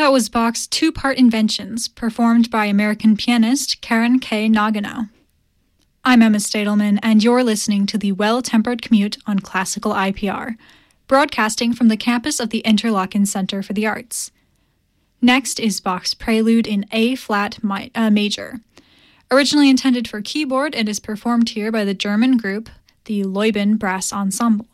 That was Bach's Two-Part Inventions, performed by American pianist Karen K. Nagano. I'm Emma Stadelman, and you're listening to the Well-Tempered Commute on Classical IPR, broadcasting from the campus of the Interlochen Center for the Arts. Next is Bach's Prelude in A-flat major. Originally intended for keyboard, it is performed here by the German group, the Leuben Brass Ensemble.